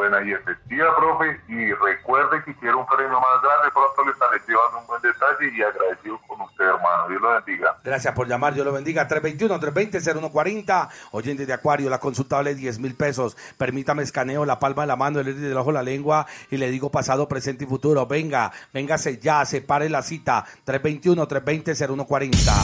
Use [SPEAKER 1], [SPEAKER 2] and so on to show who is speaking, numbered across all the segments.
[SPEAKER 1] buena y efectiva, profe, y recuerde que quiero un premio más grande, pronto le estaré llevando un buen detalle y agradecido con usted, hermano. Dios lo bendiga.
[SPEAKER 2] Gracias por llamar, Dios lo bendiga. 321-320-0140. Oyente de Acuario, la consulta vale 10,000 pesos. Permítame, escaneo la palma de la mano, el iris del ojo, la lengua y le digo pasado, presente y futuro. Véngase ya, separe la cita. 321-320-0140.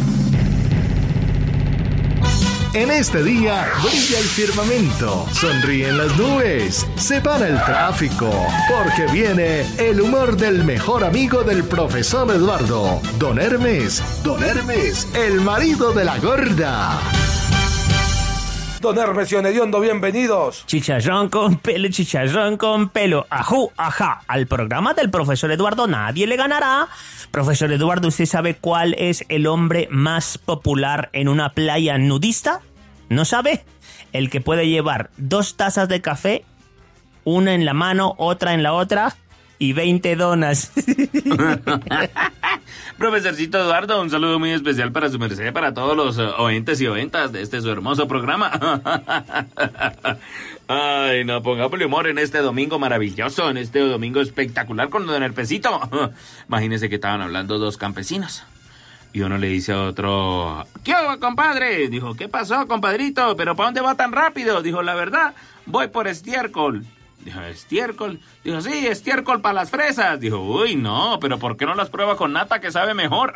[SPEAKER 3] En este día brilla el firmamento, sonríen las nubes, se para el tráfico, porque viene el humor del mejor amigo del profesor Eduardo, Don Hermes, el marido de la gorda.
[SPEAKER 2] Don Hermes y Hediondo, bienvenidos.
[SPEAKER 4] Chicharrón con pelo, ajú, ajá. Al programa del profesor Eduardo nadie le ganará. Profesor Eduardo, ¿usted sabe cuál es el hombre más popular en una playa nudista? ¿No sabe? El que puede llevar 2 tazas de café, una en la mano, otra en la otra y 20 donas.
[SPEAKER 5] Profesorcito Eduardo, un saludo muy especial para su merced, para todos los oyentes y oyentas de este su hermoso programa. Ay, no, pongámosle humor en este domingo maravilloso, en este domingo espectacular con Don Herpesito. Imagínense que estaban hablando 2 campesinos. Y uno le dice a otro, ¿qué hago, compadre? Dijo, ¿qué pasó, compadrito? ¿Pero para dónde va tan rápido? Dijo, la verdad, voy por estiércol. Dijo, ¿estiércol? Dijo, sí, estiércol para las fresas. Dijo, uy, no, pero ¿por qué no las prueba con nata que sabe mejor?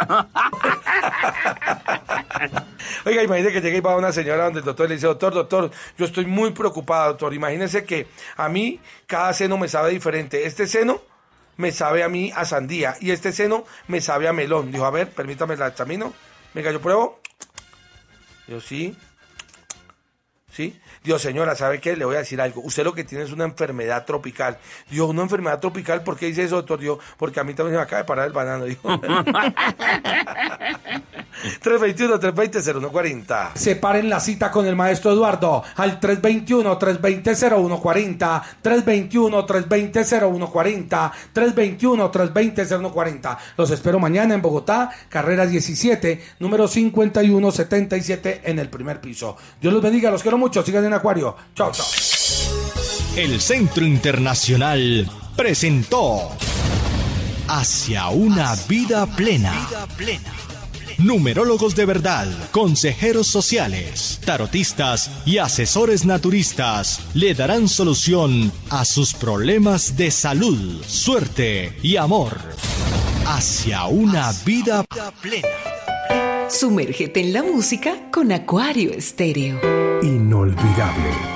[SPEAKER 2] Oiga, imagínese que llega y va una señora donde el doctor le dice, doctor, yo estoy muy preocupada, doctor. Imagínese que a mí cada seno me sabe diferente. Este seno me sabe a mí a sandía y este seno me sabe a melón. Dijo, a ver, permítame, la examino. Venga, yo pruebo. Yo sí. Dios, señora, ¿sabe qué? Le voy a decir algo. Usted lo que tiene es una enfermedad tropical. Dijo, ¿una enfermedad tropical? ¿Por qué dice eso, doctor? Dijo, porque a mí también se me acaba de parar el banano. Dijo. 321-320-0140. Separen la cita con el maestro Eduardo al 321-320-0140, 321-320-0140, 321-320-0140. Los espero mañana en Bogotá, carrera 17, número 5177 en el primer piso. Dios los bendiga, los quiero mucho, sigan en Acuario. Chao, chao.
[SPEAKER 3] El Centro Internacional presentó Hacia una vida plena. Numerólogos de verdad, consejeros sociales, tarotistas y asesores naturistas le darán solución a sus problemas de salud, suerte y amor. Hacia una vida plena.
[SPEAKER 6] Sumérgete en la música con Acuario Estéreo.
[SPEAKER 3] Inolvidable.